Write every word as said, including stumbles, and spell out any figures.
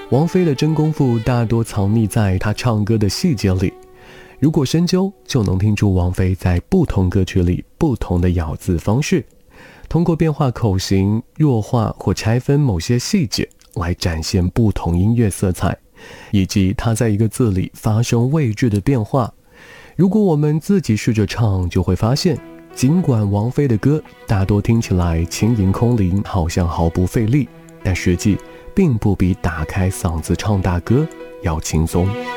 王菲的真功夫大多藏匿在她唱歌的细节里，如果深究，就能听出王菲在不同歌曲里不同的咬字方式，通过变化口型、弱化或拆分某些细节来展现不同音乐色彩，以及她在一个字里发生位置的变化。如果我们自己试着唱，就会发现，尽管王菲的歌大多听起来轻盈空灵，好像毫不费力，但实际并不比打开嗓子唱大歌要轻松。